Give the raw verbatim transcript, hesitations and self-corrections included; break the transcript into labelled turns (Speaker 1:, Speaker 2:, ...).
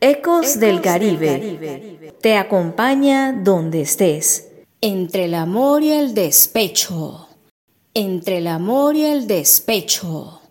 Speaker 1: Ecos del Caribe te acompaña donde estés.
Speaker 2: Entre el amor y el despecho. Entre el amor y el despecho.